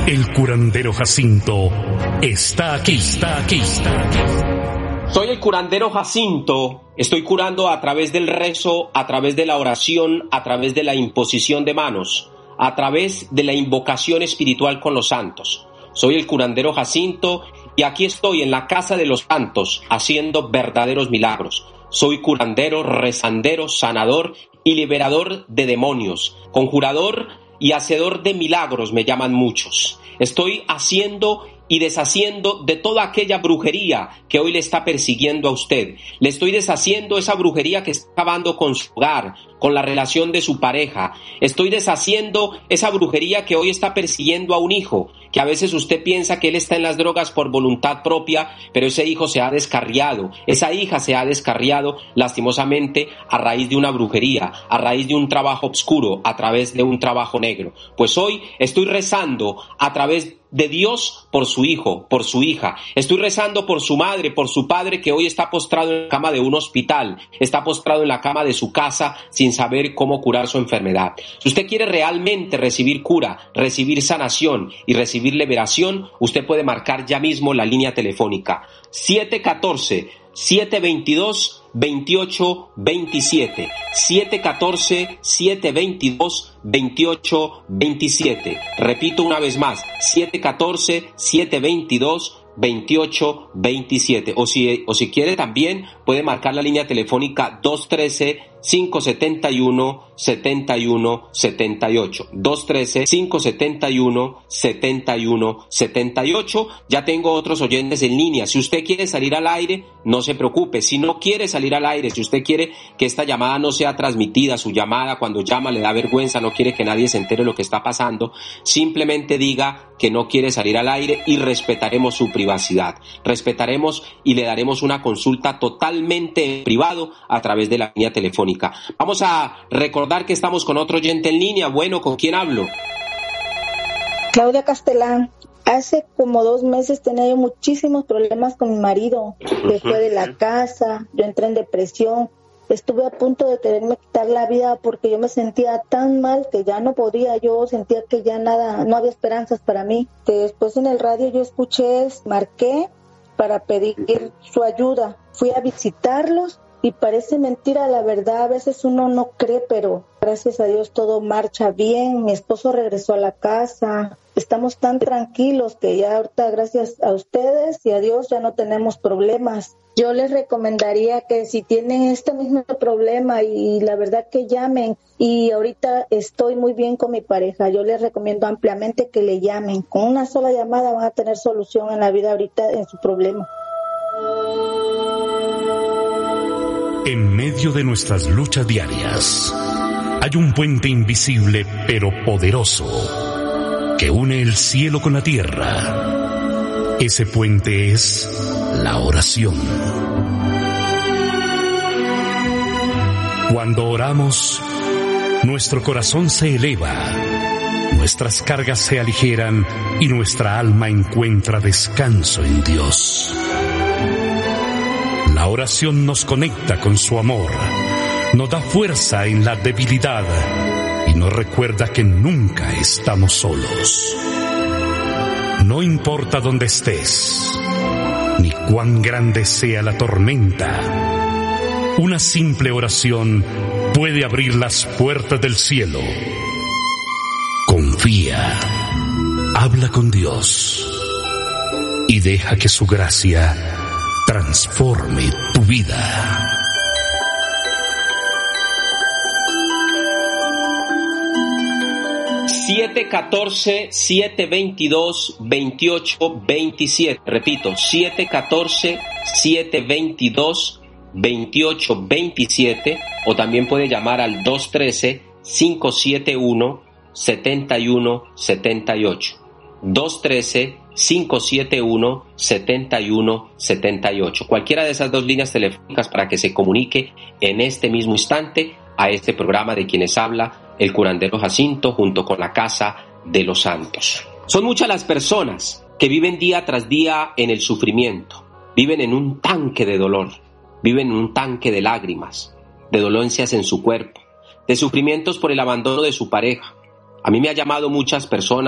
El curandero Jacinto está aquí. Soy el curandero Jacinto. Estoy curando a través del rezo, a través de la oración, a través de la imposición de manos, a través de la invocación espiritual con los santos. Soy el curandero Jacinto y aquí estoy en la casa de los santos haciendo verdaderos milagros. Soy curandero, rezandero, sanador y liberador de demonios, conjurador y hacedor de milagros me llaman muchos. Estoy haciendo y deshaciendo de toda aquella brujería que hoy le está persiguiendo a usted. Le estoy deshaciendo esa brujería que está acabando con su hogar, con la relación de su pareja. Estoy deshaciendo esa brujería que hoy está persiguiendo a un hijo, que a veces usted piensa que él está en las drogas por voluntad propia, pero ese hijo se ha descarriado, esa hija se ha descarriado lastimosamente a raíz de una brujería, a raíz de un trabajo oscuro, a través de un trabajo negro. Pues hoy estoy rezando a través de Dios por su hijo, por su hija. Estoy rezando por su madre, por su padre que hoy está postrado en la cama de un hospital, está postrado en la cama de su casa sin saber cómo curar su enfermedad. Si usted quiere realmente recibir cura, recibir sanación y recibir liberación, usted puede marcar ya mismo la línea telefónica 714-722-2827, 714-722-2827. Repito una vez más, 714-722-2827. O si quiere también puede marcar la línea telefónica 213-571-7178. 213-571-7178. Ya tengo otros oyentes en línea. Si usted quiere salir al aire, no se preocupe. Si no quiere salir al aire, si usted quiere que esta llamada no sea transmitida, su llamada cuando llama le da vergüenza, no quiere que nadie se entere lo que está pasando, simplemente diga que no quiere salir al aire y respetaremos su privacidad. Respetaremos y le daremos una consulta totalmente en privado a través de la línea telefónica. Vamos a recordar que estamos con otro oyente en línea. Bueno, ¿con quién hablo? Claudia Castelán. Hace como 2 meses tenía yo muchísimos problemas con mi marido. Se fue de la casa, yo entré en depresión. Estuve a punto de quererme quitar la vida porque yo me sentía tan mal que ya no podía, yo sentía que ya nada, no había esperanzas para mí. Después en el radio yo escuché, marqué para pedir su ayuda. Fui a visitarlos y parece mentira, la verdad, a veces uno no cree, pero gracias a Dios todo marcha bien. Mi esposo regresó a la casa, estamos tan tranquilos que ya ahorita gracias a ustedes y a Dios ya no tenemos problemas. Yo les recomendaría que si tienen este mismo problema y la verdad que llamen, y ahorita estoy muy bien con mi pareja, yo les recomiendo ampliamente que le llamen. Con una sola llamada van a tener solución en la vida ahorita en su problema. En medio de nuestras luchas diarias, hay un puente invisible pero poderoso que une el cielo con la tierra. Ese puente es la oración. Cuando oramos, nuestro corazón se eleva, nuestras cargas se aligeran y nuestra alma encuentra descanso en Dios. La oración nos conecta con su amor, nos da fuerza en la debilidad y nos recuerda que nunca estamos solos. No importa dónde estés, ni cuán grande sea la tormenta, una simple oración puede abrir las puertas del cielo. Confía, habla con Dios y deja que su gracia transforme tu vida. (714-722-2827). Repito, 714-722-2827, o también puede llamar al 213-571-7178. 213-571-7178. Cualquiera de esas dos líneas telefónicas para que se comunique en este mismo instante a este programa de quienes habla el curandero Jacinto junto con la Casa de los Santos. Son muchas las personas que viven día tras día en el sufrimiento, viven en un tanque de dolor, viven en un tanque de lágrimas, de dolencias en su cuerpo, de sufrimientos por el abandono de su pareja. A mí me ha llamado muchas personas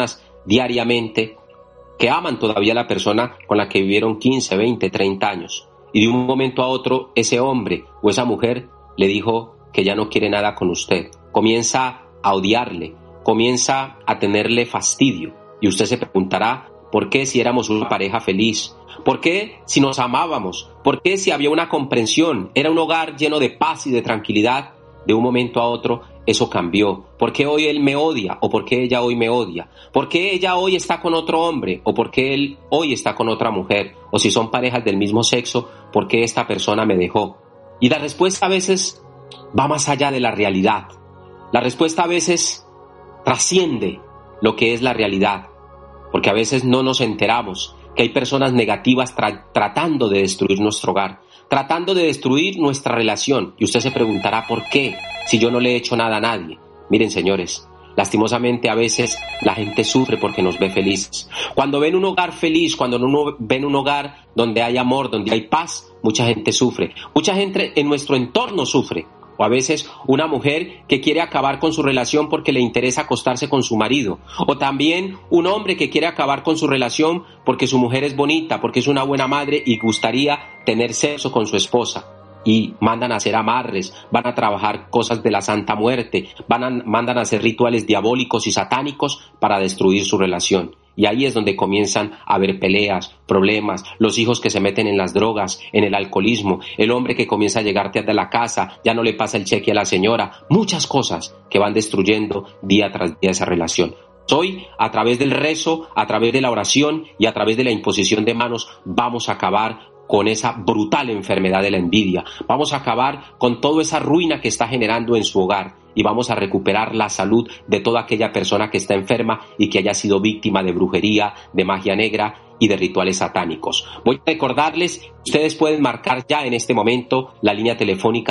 diariamente, que aman todavía a la persona con la que vivieron 15, 20, 30 años. Y de un momento a otro, ese hombre o esa mujer le dijo que ya no quiere nada con usted. Comienza a odiarle, comienza a tenerle fastidio. Y usted se preguntará, ¿por qué si éramos una pareja feliz? ¿Por qué si nos amábamos? ¿Por qué si había una comprensión? Era un hogar lleno de paz y de tranquilidad. De un momento a otro eso cambió. ¿Por qué hoy él me odia? ¿O por qué ella hoy me odia? ¿Por qué ella hoy está con otro hombre? ¿O por qué él hoy está con otra mujer? O si son parejas del mismo sexo, ¿por qué esta persona me dejó? Y la respuesta a veces va más allá de la realidad. La respuesta a veces trasciende lo que es la realidad, porque a veces no nos enteramos que hay personas negativas tratando de destruir nuestro hogar, tratando de destruir nuestra relación. Y usted se preguntará, ¿por qué? Si yo no le he hecho nada a nadie. Miren, señores, lastimosamente a veces la gente sufre porque nos ve felices. Cuando ven un hogar feliz, cuando ven un hogar donde hay amor, donde hay paz, mucha gente sufre. Mucha gente en nuestro entorno sufre. O a veces una mujer que quiere acabar con su relación porque le interesa acostarse con su marido. O también un hombre que quiere acabar con su relación porque su mujer es bonita, porque es una buena madre y gustaría tener sexo con su esposa. Y mandan a hacer amarres, van a trabajar cosas de la Santa Muerte, mandan a hacer rituales diabólicos y satánicos para destruir su relación. Y ahí es donde comienzan a haber peleas, problemas, los hijos que se meten en las drogas, en el alcoholismo, el hombre que comienza a llegar tarde a la casa, ya no le pasa el cheque a la señora, muchas cosas que van destruyendo día tras día esa relación. Hoy, a través del rezo, a través de la oración y a través de la imposición de manos, vamos a acabar con esa brutal enfermedad de la envidia. Vamos a acabar con toda esa ruina que está generando en su hogar y vamos a recuperar la salud de toda aquella persona que está enferma y que haya sido víctima de brujería, de magia negra y de rituales satánicos. Voy a recordarles, ustedes pueden marcar ya en este momento la línea telefónica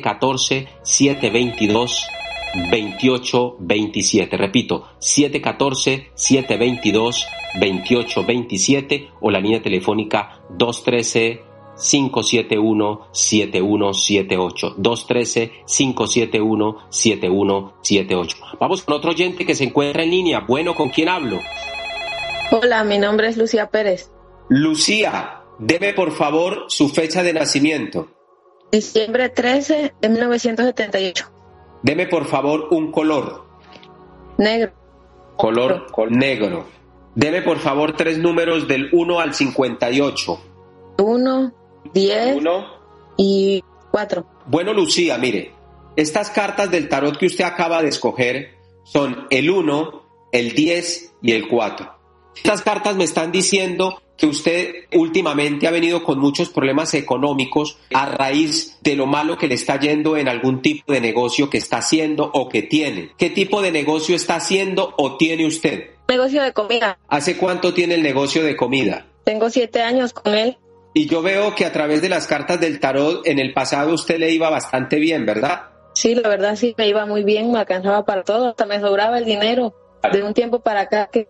714-722-2827. Repito, 714-722-2827 o la línea telefónica 213-571-7178. 213-571-7178. Vamos con otro oyente que se encuentra en línea. Bueno, ¿con quién hablo? Hola, mi nombre es Lucía Pérez. Lucía, deme por favor su fecha de nacimiento. Diciembre 13 de 1978. Deme por favor un color. Negro. Color negro. Deme por favor 3 números del 1 al 58. 1, 10 1 y 4. Bueno, Lucía, mire, estas cartas del tarot que usted acaba de escoger son el 1, el 10 y el 4. Estas cartas me están diciendo que usted últimamente ha venido con muchos problemas económicos a raíz de lo malo que le está yendo en algún tipo de negocio que está haciendo o que tiene. ¿Qué tipo de negocio está haciendo o tiene usted? Negocio de comida. ¿Hace cuánto tiene el negocio de comida? Tengo 7 años con él. Y yo veo que a través de las cartas del tarot en el pasado usted le iba bastante bien, ¿verdad? Sí, la verdad sí, me iba muy bien, me alcanzaba para todo, hasta me sobraba el dinero. De un tiempo para acá que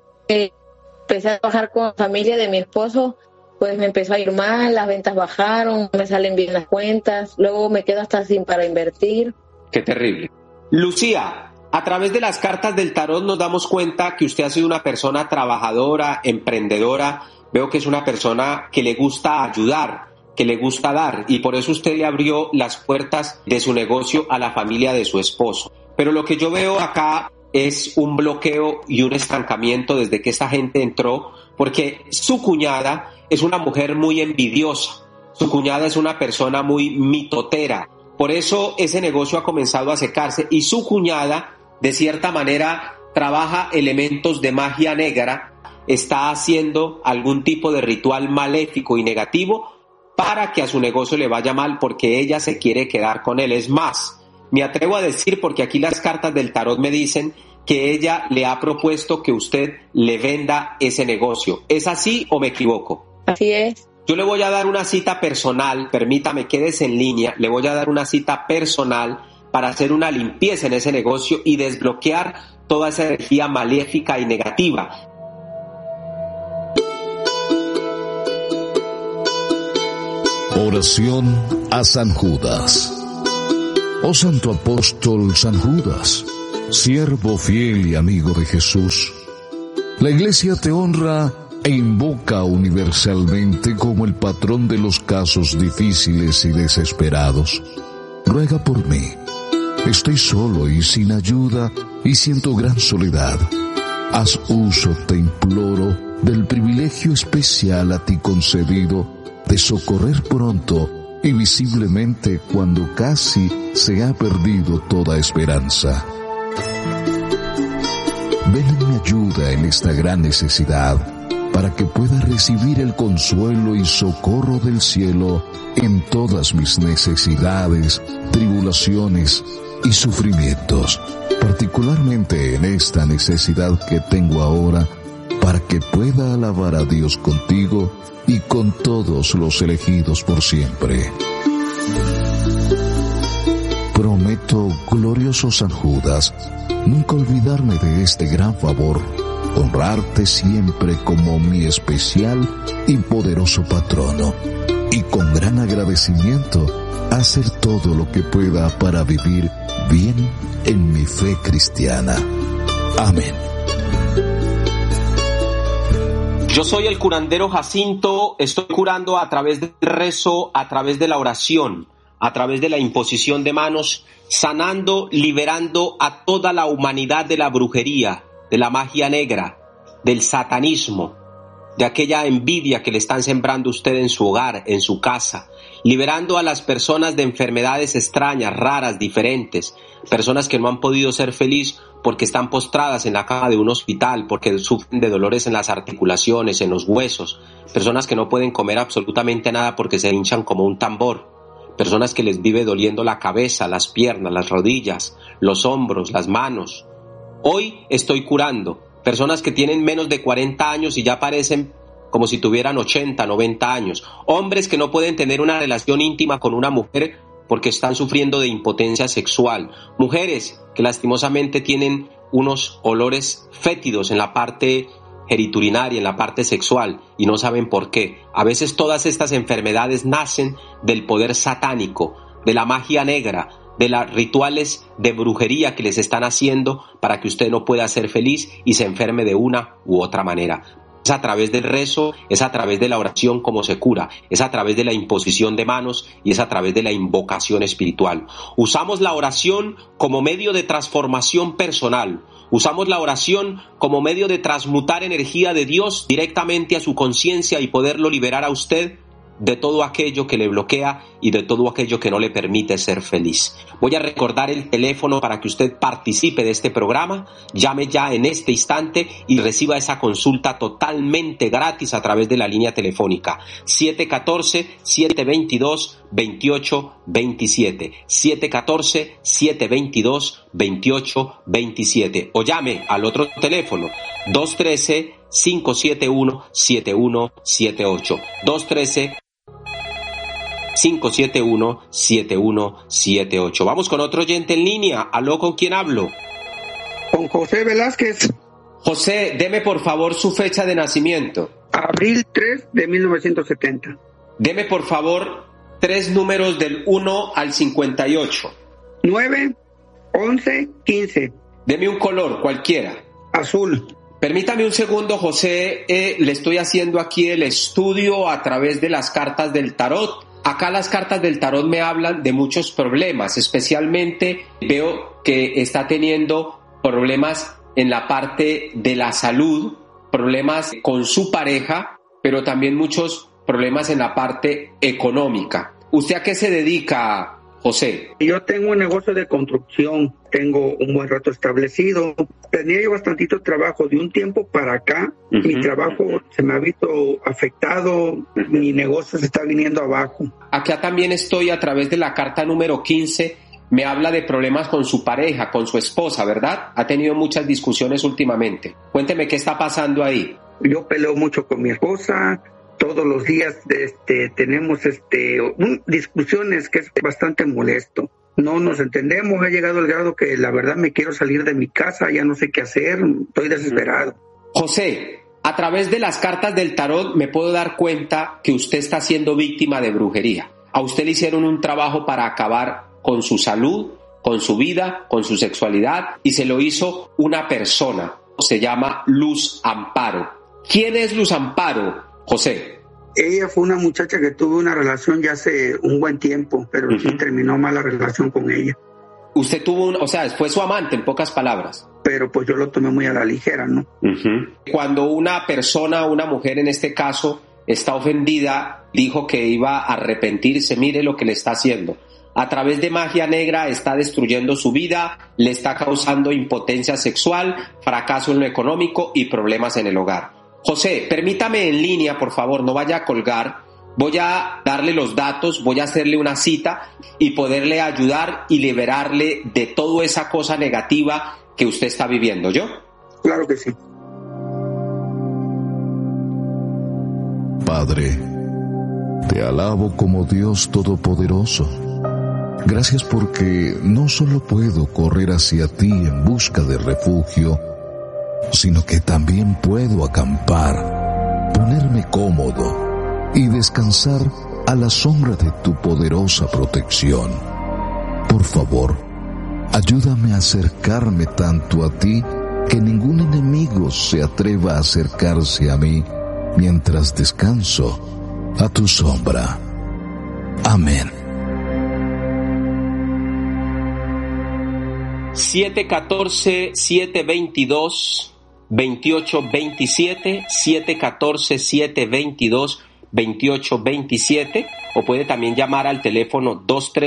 empecé a trabajar con la familia de mi esposo, pues me empezó a ir mal, las ventas bajaron, me salen bien las cuentas, luego me quedo hasta sin para invertir. Qué terrible. Lucía, a través de las cartas del tarot nos damos cuenta que usted ha sido una persona trabajadora, emprendedora. Veo que es una persona que le gusta ayudar, que le gusta dar, y por eso usted le abrió las puertas de su negocio a la familia de su esposo. Pero lo que yo veo acá es un bloqueo y un estancamiento desde que esta gente entró, porque su cuñada es una mujer muy envidiosa, su cuñada es una persona muy mitotera, por eso ese negocio ha comenzado a secarse y su cuñada de cierta manera trabaja elementos de magia negra, está haciendo algún tipo de ritual maléfico y negativo para que a su negocio le vaya mal porque ella se quiere quedar con él. Es más, me atrevo a decir, porque aquí las cartas del tarot me dicen que ella le ha propuesto que usted le venda ese negocio. ¿Es así o me equivoco? Así es. Yo le voy a dar una cita personal, permítame, quédese en línea, le voy a dar una cita personal para hacer una limpieza en ese negocio y desbloquear toda esa energía maléfica y negativa. Oración a San Judas. Oh Santo Apóstol San Judas, siervo fiel y amigo de Jesús, La Iglesia te honra e invoca universalmente como el patrón de los casos difíciles y desesperados. Ruega por mí. Estoy solo y sin ayuda y siento gran soledad. Haz uso, te imploro, del privilegio especial a ti concedido de socorrer pronto y visiblemente cuando casi se ha perdido toda esperanza. Ven en mi ayuda en esta gran necesidad, para que pueda recibir el consuelo y socorro del cielo en todas mis necesidades, tribulaciones y sufrimientos, particularmente en esta necesidad que tengo ahora, para que pueda alabar a Dios contigo y con todos los elegidos por siempre. Prometo, glorioso San Judas, nunca olvidarme de este gran favor, honrarte siempre como mi especial y poderoso patrono, y con gran agradecimiento hacer todo lo que pueda para vivir bien en mi fe cristiana. Amén. Yo soy el curandero Jacinto, estoy curando a través del rezo, a través de la oración, a través de la imposición de manos, sanando, liberando a toda la humanidad de la brujería, de la magia negra, del satanismo, de aquella envidia que le están sembrando usted en su hogar, en su casa, liberando a las personas de enfermedades extrañas, raras, diferentes, personas que no han podido ser felices porque están postradas en la cama de un hospital, porque sufren de dolores en las articulaciones, en los huesos, personas que no pueden comer absolutamente nada porque se hinchan como un tambor, personas que les vive doliendo la cabeza, las piernas, las rodillas, los hombros, las manos. Hoy estoy curando personas que tienen menos de 40 años y ya parecen como si tuvieran 80, 90 años. Hombres que no pueden tener una relación íntima con una mujer porque están sufriendo de impotencia sexual. Mujeres que lastimosamente tienen unos olores fétidos en la parte geniturinaria, en la parte sexual, y no saben por qué. A veces todas estas enfermedades nacen del poder satánico, de la magia negra, de los rituales de brujería que les están haciendo para que usted no pueda ser feliz y se enferme de una u otra manera. Es a través del rezo, es a través de la oración como se cura, es a través de la imposición de manos y es a través de la invocación espiritual. Usamos la oración como medio de transformación personal, usamos la oración como medio de transmutar energía de Dios directamente a su conciencia y poderlo liberar a usted de todo aquello que le bloquea y de todo aquello que no le permite ser feliz. Voy a recordar el teléfono para que usted participe de este programa. Llame ya en este instante y reciba esa consulta totalmente gratis a través de la línea telefónica 714-722-2827 714-722-2827 o llame al otro teléfono 213-571-7178 213-571-7178. Vamos con otro oyente en línea. ¿Aló, con quién hablo? Con José Velázquez. José, deme por favor su fecha de nacimiento. Abril 3 de 1970. Deme por favor 3 números del 1 al 58. 9, 11, 15. Deme un color, cualquiera. Azul. Permítame un segundo, José. Le estoy haciendo aquí el estudio a través de las cartas del tarot. Acá las cartas del tarot me hablan de muchos problemas, especialmente veo que está teniendo problemas en la parte de la salud, problemas con su pareja, pero también muchos problemas en la parte económica. ¿Usted a qué se dedica, José? Yo tengo un negocio de construcción, tengo un buen rato establecido. Tenía yo bastantito trabajo de un tiempo para acá. Mi trabajo se me ha visto afectado, mi negocio se está viniendo abajo. Acá también estoy a través de la carta número 15, me habla de problemas con su pareja, con su esposa, ¿verdad? Ha tenido muchas discusiones últimamente. Cuénteme qué está pasando ahí. Yo peleo mucho con mi esposa. Todos los días tenemos discusiones que es bastante molesto. No nos entendemos, ha llegado el grado que la verdad me quiero salir de mi casa, ya no sé qué hacer, estoy desesperado. José, a través de las cartas del tarot me puedo dar cuenta que usted está siendo víctima de brujería. A usted le hicieron un trabajo para acabar con su salud, con su vida, con su sexualidad y se lo hizo una persona. se llama Luz Amparo. ¿Quién es Luz Amparo, José? Ella fue una muchacha que tuve una relación ya hace un buen tiempo, pero sí terminó mal la relación con ella. Usted tuvo fue su amante, en pocas palabras. Pero pues yo lo tomé muy a la ligera, ¿no? Cuando una persona, una mujer en este caso, está ofendida, dijo que iba a arrepentirse, mire lo que le está haciendo. A través de magia negra está destruyendo su vida, le está causando impotencia sexual, fracaso en lo económico y problemas en el hogar. José, permítame en línea, por favor, no vaya a colgar. Voy a darle los datos, voy a hacerle una cita y poderle ayudar y liberarle de toda esa cosa negativa que usted está viviendo, ¿yo? Claro que sí. Padre, te alabo como Dios Todopoderoso. Gracias porque no solo puedo correr hacia ti en busca de refugio, sino que también puedo acampar, ponerme cómodo y descansar a la sombra de tu poderosa protección. Por favor, ayúdame a acercarme tanto a ti que ningún enemigo se atreva a acercarse a mí mientras descanso a tu sombra. Amén. 714-722-2827, 714-722-2827, o puede también llamar al teléfono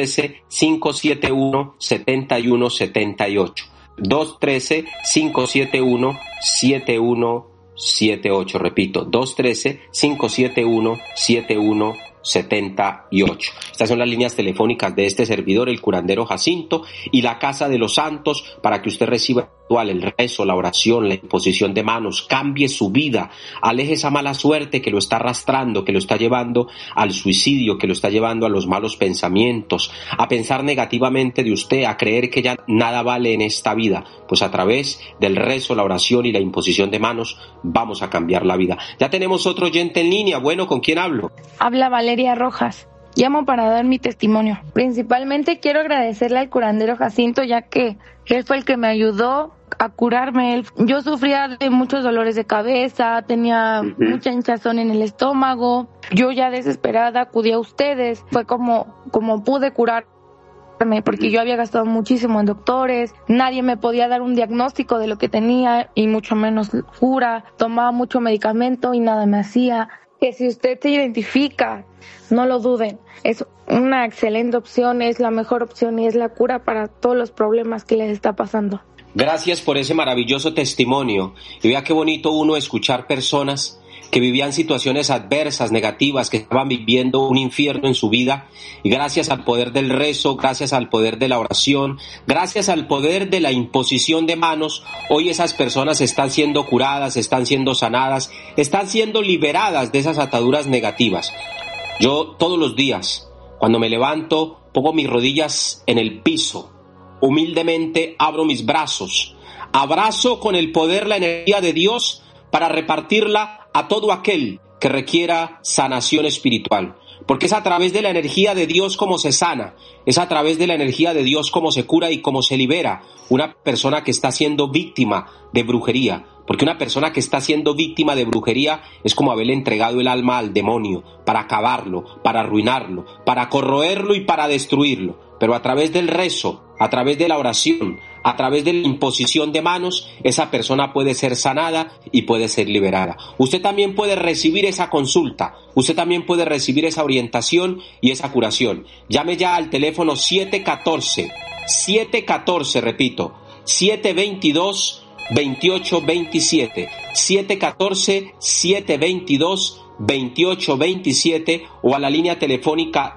213-571-7178, 213-571-7178, repito, 213-571-7178. Estas son las líneas telefónicas de este servidor, el curandero Jacinto, y la Casa de los Santos, para que usted reciba el rezo, la oración, la imposición de manos, cambie su vida, aleje esa mala suerte que lo está arrastrando, que lo está llevando al suicidio, que lo está llevando a los malos pensamientos, a pensar negativamente de usted, a creer que ya nada vale en esta vida. Pues a través del rezo, la oración y la imposición de manos vamos a cambiar la vida. Ya tenemos otro oyente en línea. Bueno, ¿con quién hablo? Habla Valeria Rojas. Llamo para dar mi testimonio. Principalmente quiero agradecerle al curandero Jacinto, ya que él fue el que me ayudó a curarme. Yo sufría de muchos dolores de cabeza, tenía mucha hinchazón en el estómago. Yo ya desesperada acudí a ustedes. Fue como pude curarme, porque yo había gastado muchísimo en doctores. Nadie me podía dar un diagnóstico de lo que tenía y mucho menos cura. Tomaba mucho medicamento y nada me hacía. Que si usted se identifica, no lo duden, es una excelente opción, es la mejor opción y es la cura para todos los problemas que les está pasando. Gracias por ese maravilloso testimonio. Y vea qué bonito uno escuchar personas que vivían situaciones adversas, negativas, que estaban viviendo un infierno en su vida, y gracias al poder del rezo, gracias al poder de la oración, gracias al poder de la imposición de manos, hoy esas personas están siendo curadas, están siendo sanadas, están siendo liberadas de esas ataduras negativas. Yo todos los días, cuando me levanto, pongo mis rodillas en el piso, humildemente abro mis brazos, abrazo con el poder la energía de Dios para repartirla a todo aquel que requiera sanación espiritual, porque es a través de la energía de Dios como se sana, es a través de la energía de Dios como se cura y como se libera una persona que está siendo víctima de brujería, porque una persona que está siendo víctima de brujería es como haberle entregado el alma al demonio para acabarlo, para arruinarlo, para corroerlo y para destruirlo. Pero a través del rezo, a través de la oración, a través de la imposición de manos, esa persona puede ser sanada y puede ser liberada. Usted también puede recibir esa consulta, usted también puede recibir esa orientación y esa curación. Llame ya al teléfono 714, repito, 722-2827, 714-722-2827 o a la línea telefónica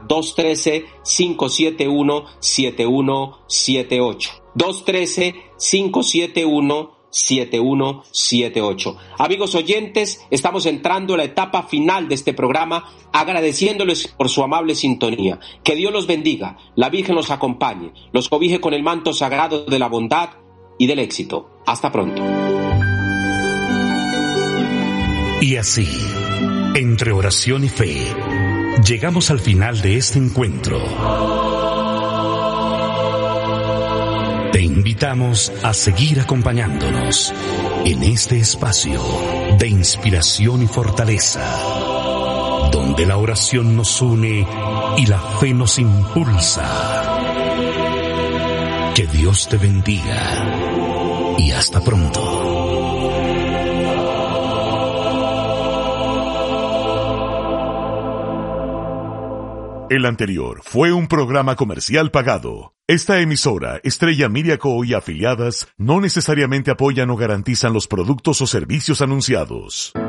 213-571-7178. 213-571-7178. Amigos oyentes, estamos entrando a la etapa final de este programa, agradeciéndoles por su amable sintonía. Que Dios los bendiga, la Virgen los acompañe, los cobije con el manto sagrado de la bondad y del éxito. Hasta pronto. Y así, entre oración y fe, llegamos al final de este encuentro. Te invito invitamos a seguir acompañándonos en este espacio de inspiración y fortaleza, donde la oración nos une y la fe nos impulsa. Que Dios te bendiga y hasta pronto. El anterior fue un programa comercial pagado. Esta emisora, Estrella Media Co. y afiliadas, no necesariamente apoyan o garantizan los productos o servicios anunciados.